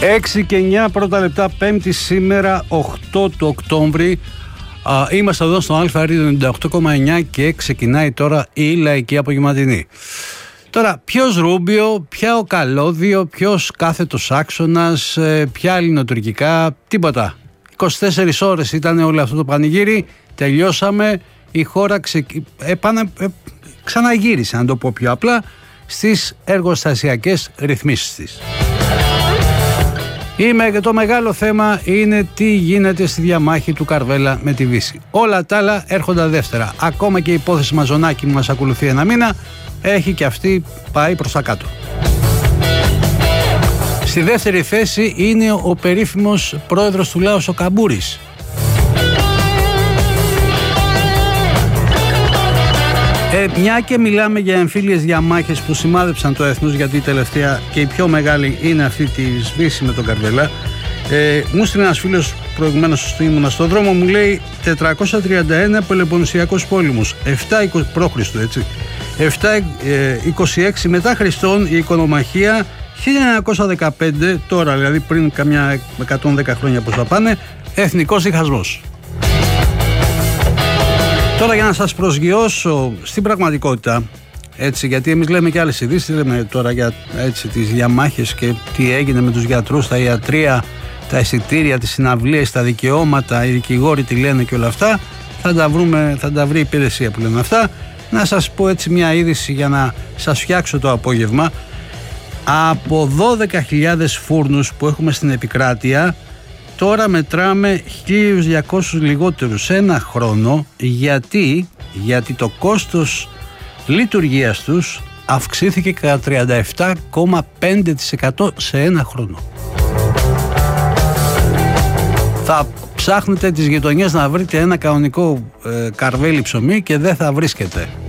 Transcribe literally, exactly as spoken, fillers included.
έξι και εννιά πρώτα λεπτά, Πέμπτη σήμερα, οκτώ του Οκτώβρη. Α, είμαστε εδώ στο Αλφα Radio ενενήντα οκτώ κόμμα εννιά και ξεκινάει τώρα η λαϊκή απογευματινή. Τώρα, ποιος Ρούμπιο, ποια ο καλώδιο, ποιος κάθετος άξονας, ποια ελληνοτουρκικά, τίποτα. είκοσι τέσσερις ώρες ήταν όλο αυτό το πανηγύρι, τελειώσαμε, η χώρα ξε... επανα... ε... ξαναγύρισε, να το πω πιο απλά, στις εργοστασιακές ρυθμίσεις της. Είμαι και το μεγάλο θέμα είναι τι γίνεται στη διαμάχη του Καρβέλα με τη Δύση. Όλα τα άλλα έρχονται δεύτερα. Ακόμα και η υπόθεση Μαζονάκη που μας ακολουθεί ένα μήνα έχει και αυτή πάει προς τα κάτω. Στη δεύτερη θέση είναι ο περίφημος πρόεδρος του Λάος, ο Καμπούρης. Ε, μια και μιλάμε για εμφύλιες διαμάχες που σημάδεψαν το έθνος, γιατί η τελευταία και η πιο μεγάλη είναι αυτή τη Δύση με τον Καρβέλα. Ε, μου στείλει ένας φίλος προηγουμένως ήμουνα στον δρόμο, μου λέει τετρακόσια τριάντα ένα Πελοποννησιακός πόλεμος, επτά π.Χ. έτσι. επτά είκοσι έξι μετά Χριστόν η οικονομαχία, χίλια εννιακόσια δεκαπέντε, τώρα δηλαδή πριν καμιά εκατόν δέκα χρόνια πως θα πάνε, εθνικός διχασμός. Τώρα για να σας προσγειώσω στην πραγματικότητα, έτσι, γιατί εμείς λέμε και άλλες ειδήσεις, λέμε τώρα για έτσι, τις διαμάχες και τι έγινε με τους γιατρούς, τα ιατρεία, τα εισιτήρια, τις συναυλίες, τα δικαιώματα, οι δικηγόροι τι λένε και όλα αυτά, θα τα, βρούμε, θα τα βρει η υπηρεσία που λένε αυτά. Να σας πω έτσι μια είδηση για να σας φτιάξω το απόγευμα. Από δώδεκα χιλιάδες φούρνους που έχουμε στην επικράτεια, τώρα μετράμε χίλια διακόσιους λιγότερους ένα χρόνο. Γιατί, γιατί το κόστος λειτουργίας τους αυξήθηκε κατά τριάντα επτά κόμμα πέντε τοις εκατό σε ένα χρόνο. Θα ψάχνετε τις γειτονιές να βρείτε ένα κανονικό ε, καρβέλι ψωμί και δεν θα βρίσκετε.